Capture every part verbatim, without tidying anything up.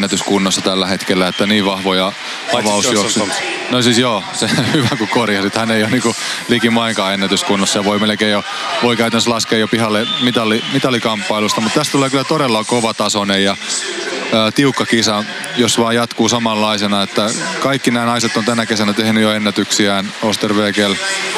ennätyskunnossa tällä hetkellä, että niin vahvoja avausjuoksuja. No siis joo, se hyvä kun korjasit. Hän ei ole niinku likimainkaan ennätyskunnossa ja voi melkein jo, voi käytännössä laskea jo pihalle mitalli, mitalikamppailusta, mutta tästä tulee kyllä todella kovatasoinen ja ää, tiukka kisa, jos vaan jatkuu samanlaisena, että kaikki nämä naiset on tänä kesänä tehnyt jo ennätyksiään. Osterwegel,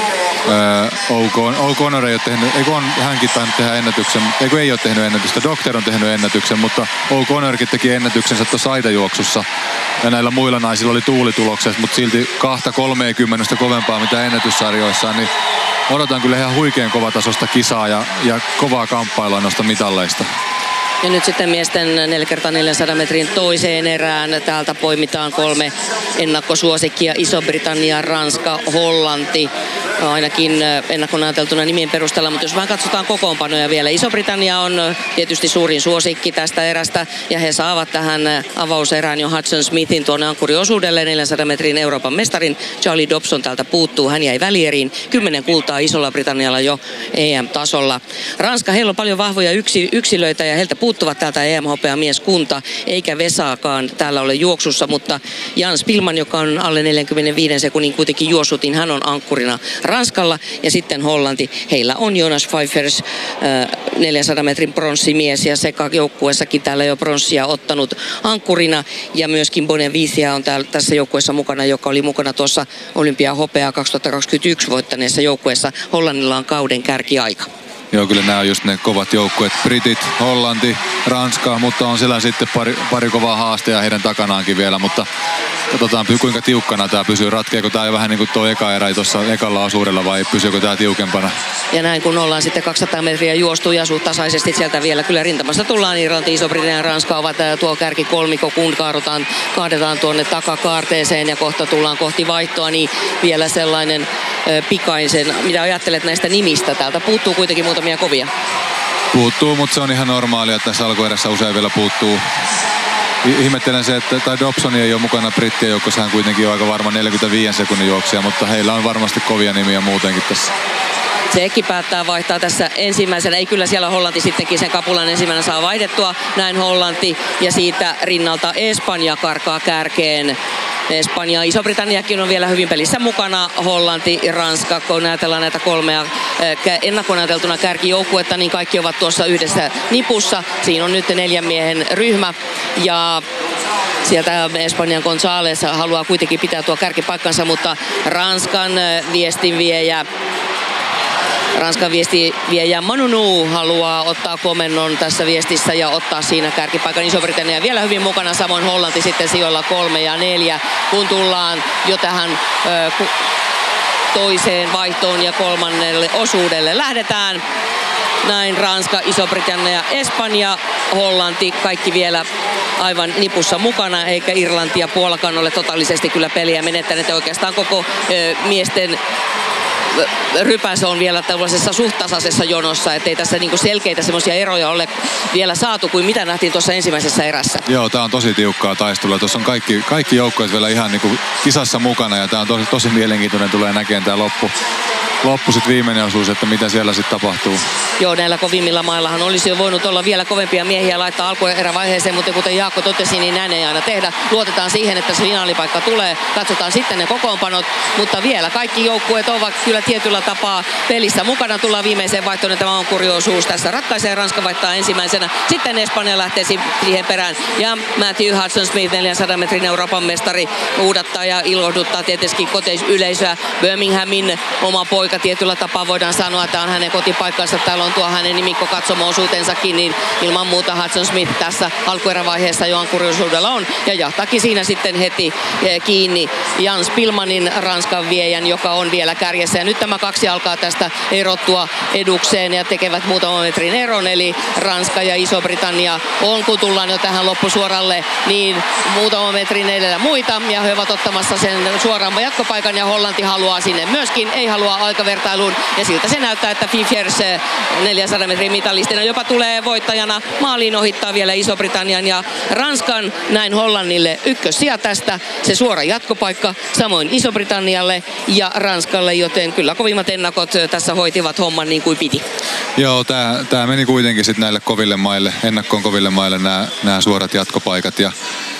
O'Connor ei ole tehnyt, eikö on hänkin tainnut tehdä ennätyksen, eikö ei ole tehnyt ennätystä, Doctor on tehnyt ennätyksen, mutta O'Connorkin teki ennätyksensä tuossa aitajuoksussa. Ja näillä muilla naisilla oli tuulitulokset, mutta silti kahta kolmekymmentä kovempaa mitä ennätyssarjoissaan, niin odotan kyllä ihan huikean kovatasosta kisaa ja, ja kovaa kamppailua noista mitalleista. Ja nyt sitten miesten neljä kertaa neljänsadan metrin toiseen erään. Täältä poimitaan kolme ennakkosuosikkia. Iso-Britannia, Ranska, Hollanti. Ainakin ennakkoon ajateltuna nimien perusteella, mutta jos vähän katsotaan kokoonpanoja vielä. Iso-Britannia on tietysti suurin suosikki tästä erästä ja he saavat tähän avauserään jo Hudson Smithin tuonne ankkuriosuudelle neljänsadan metrin Euroopan mestarin. Charlie Dobson täältä puuttuu, hän jäi välieriin. Kymmenen kultaa Isolla Britannialla jo E M-tasolla. Ranska, heillä on paljon vahvoja yksi, yksilöitä ja heiltä puuttuvat täältä E M-hopeamieskunta, eikä Vesaakaan täällä ole juoksussa, mutta Jan Spilman, joka on alle neljänkymmenenviiden sekunnin kuitenkin juossutin, hän on ankkurina Ranskalla ja sitten Hollanti. Heillä on Jonas Pfeiffers neljänsadan metrin pronssimies ja sekajoukkueessakin täällä jo pronssia ottanut ankkurina ja myöskin Bonavisia on täällä, tässä joukkueessa mukana, joka oli mukana tuossa olympiahopeaa kaksituhattakaksikymmentäyksi voittaneessa joukkueessa. Hollannilla on kauden kärkiaika. Joo, kyllä nämä on just ne kovat joukkueet. Britit, Hollanti, Ranska, mutta on siellä sitten pari, pari kovaa haastajaa heidän takanaankin vielä, mutta katsotaan kuinka tiukkana tämä pysyy. Ratkeeko tämä jo vähän niin kuin tuo eka erä tuossa ekalla osuudella vai pysyykö tämä tiukempana? Ja näin kun ollaan sitten kaksisataa metriä juostu ja suht tasaisesti sieltä vielä kyllä rintamasta tullaan. Irlanti, Iso-Britannia ja Ranska ovat tuo kärki kolmikko, kun kaadutaan, kaadetaan tuonne takakaarteeseen ja kohta tullaan kohti vaihtoa, niin vielä sellainen ö, pikaisen. Mitä ajattelet näistä nimistä? Täältä puuttuu kuitenkin muutamia kovia. Puuttuu, mutta se on ihan normaalia, että tässä alkuerässä usein vielä puuttuu. Ihmettelen se, että tai Dobson ei ole mukana brittien joukkossa, hän kuitenkin on aika varma neljänkymmenenviiden sekunnin juoksija, mutta heillä on varmasti kovia nimiä muutenkin tässä. Tsekki päättää vaihtaa tässä ensimmäisenä. Ei kyllä siellä Hollanti sittenkin sen kapulan ensimmäinen saa vaihdettua. Näin Hollanti ja siitä rinnalta Espanja karkaa kärkeen. Espanja, Iso-Britanniakin on vielä hyvin pelissä mukana. Hollanti ja Ranska, kun ajatellaan näitä kolmea ennakkoon ajateltuna kärkijoukkuetta, niin kaikki ovat tuossa yhdessä nipussa. Siinä on nyt neljän miehen ryhmä ja sieltä Espanjan González haluaa kuitenkin pitää tuo kärkipaikkansa, mutta Ranskan viestinviejä Ranskan viestinviejä Manunu haluaa ottaa komennon tässä viestissä ja ottaa siinä kärkipaikan. Iso-Britannia vielä hyvin mukana, samoin Hollanti sitten sijoilla kolme ja neljä, kun tullaan jo tähän ö, ku, toiseen vaihtoon ja kolmannelle osuudelle. Lähdetään. Näin Ranska, Iso-Britannia, Espanja, Hollanti, kaikki vielä aivan nipussa mukana, eikä Irlanti ja Puolakaan ole totaalisesti kyllä peliä menettäneet. Oikeastaan koko ö, miesten rypäs on vielä tällaisessa suht tasaisessa jonossa, ettei tässä niinku selkeitä semmoisia eroja ole vielä saatu kuin mitä nähtiin tuossa ensimmäisessä erässä. Joo, tää on tosi tiukkaa taistelua. Tuossa on kaikki, kaikki joukkueet vielä ihan niinku kisassa mukana ja tää on tosi, tosi mielenkiintoinen tulee näkemään tää loppu. Loppu sitten viimeinen osuus, että mitä siellä sitten tapahtuu. Joo, näillä kovimmilla maillahan olisi jo voinut olla vielä kovempia miehiä laittaa alkuerävaiheeseen, mutta kuten Jaakko totesi, niin näin ei aina tehdä. Luotetaan siihen, että se finaalipaikka tulee. Katsotaan sitten ne kokoonpanot, mutta vielä kaikki joukkueet ovat kyllä tietyllä tapaa pelissä mukana. Tullaan viimeiseen vaihtoon, tämä on kuriosuus. Tässä ratkaisee, Ranska vaihtaa ensimmäisenä. Sitten Espanja lähtee siihen perään. Ja Matthew Hudson-Smith, neljänsadan metrin Euroopan mestari, uudattaa ja ilohduttaa tietysti kotiyleisöä. Birminghamin oma poika tietyllä tapaa voidaan sanoa, että on hänen kotipaikkansa. Täällä on tuo hänen nimikko katsomo-osuutensakin, niin ilman muuta Hudson Smith tässä alkuerävaiheessa jo ankuriosuudella on. Ja jahtaakin siinä sitten heti kiinni Jan Spilmanin, Ranskan viejän, joka on vielä kärjessä. Ja nyt tämä kaksi alkaa tästä erottua edukseen ja tekevät muutaman metrin eron. Eli Ranska ja Iso-Britannia on, kun tullaan jo tähän loppusuoralle, niin muutaman metrin edellä muita. Ja he ovat ottamassa sen suoraan jatkopaikan ja Hollanti haluaa sinne myöskin. Ei halua aikavertailuun ja siltä se näyttää, että Pfeiffers neljänsadan metrin mitalistina jopa tulee voittajana maaliin, ohittaa vielä Iso-Britannian ja Ranskan. Näin Hollannille ykkössija tästä, se suora jatkopaikka, samoin Iso-Britannialle ja Ranskalle, joten kyllä kovimmat ennakot tässä hoitivat homman niin kuin piti. Joo, tää, tää meni kuitenkin sitten näille koville maille, ennakkoon koville maille nämä suorat jatkopaikat ja